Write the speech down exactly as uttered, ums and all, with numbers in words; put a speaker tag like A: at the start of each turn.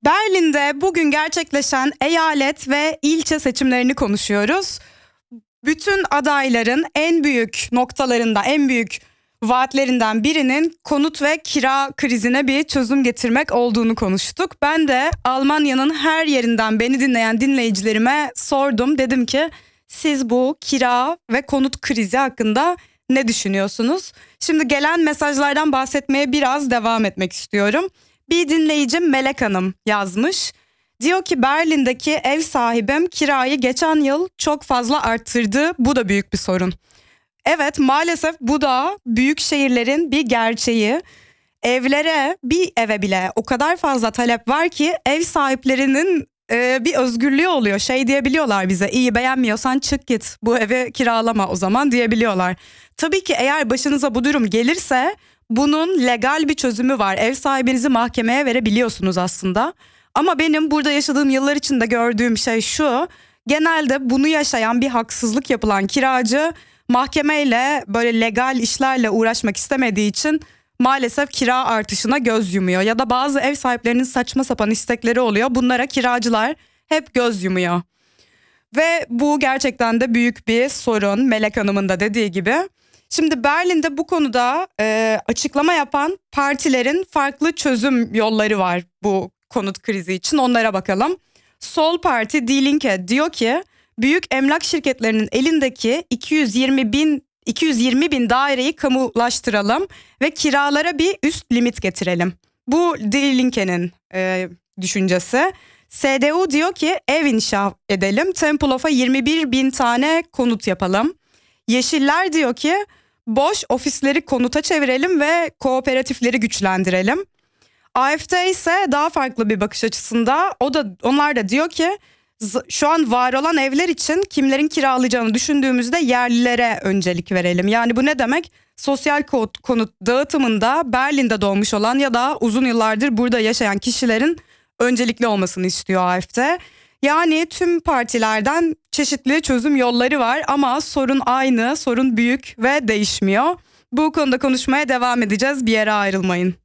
A: Berlin'de bugün gerçekleşen eyalet ve ilçe seçimlerini konuşuyoruz. Bütün adayların en büyük noktalarında, en büyük vaatlerinden birinin konut ve kira krizine bir çözüm getirmek olduğunu konuştuk. Ben de Almanya'nın her yerinden beni dinleyen dinleyicilerime sordum. Dedim ki siz bu kira ve konut krizi hakkında ne düşünüyorsunuz? Şimdi gelen mesajlardan bahsetmeye biraz devam etmek istiyorum. Bir dinleyicim Melek Hanım yazmış. Diyor ki Berlin'deki ev sahibim kirayı geçen yıl çok fazla arttırdı. Bu da büyük bir sorun. Evet, maalesef bu da büyük şehirlerin bir gerçeği. Evlere, bir eve bile o kadar fazla talep var ki ev sahiplerinin e, bir özgürlüğü oluyor. Şey diyebiliyorlar bize, iyi beğenmiyorsan çık git, bu evi kiralama o zaman diyebiliyorlar. Tabii ki eğer başınıza bu durum gelirse bunun legal bir çözümü var. Ev sahibinizi mahkemeye verebiliyorsunuz aslında. Ama benim burada yaşadığım yıllar içinde gördüğüm şey şu: genelde bunu yaşayan bir haksızlık yapılan kiracı mahkemeyle, böyle legal işlerle uğraşmak istemediği için maalesef kira artışına göz yumuyor. Ya da bazı ev sahiplerinin saçma sapan istekleri oluyor. Bunlara kiracılar hep göz yumuyor. Ve bu gerçekten de büyük bir sorun, Melek Hanım'ın da dediği gibi. Şimdi Berlin'de bu konuda e, açıklama yapan partilerin farklı çözüm yolları var bu konut krizi için. Onlara bakalım. Sol Parti Die Linke diyor ki büyük emlak şirketlerinin elindeki iki yüz yirmi bin iki yüz yirmi bin daireyi kamulaştıralım ve kiralara bir üst limit getirelim. Bu Die Linke'nin e, düşüncesi. S D U diyor ki ev inşa edelim. Tempelhof'a yirmi bir bin tane konut yapalım. Yeşiller diyor ki boş ofisleri konuta çevirelim ve kooperatifleri güçlendirelim. A F D ise daha farklı bir bakış açısında. O da onlar da diyor ki şu an var olan evler için kimlerin kiralayacağını düşündüğümüzde yerlilere öncelik verelim. Yani bu ne demek? Sosyal konut dağıtımında Berlin'de doğmuş olan ya da uzun yıllardır burada yaşayan kişilerin öncelikli olmasını istiyor A F D. Yani tüm partilerden çeşitli çözüm yolları var ama sorun aynı, sorun büyük ve değişmiyor. Bu konuda konuşmaya devam edeceğiz. Bir yere ayrılmayın.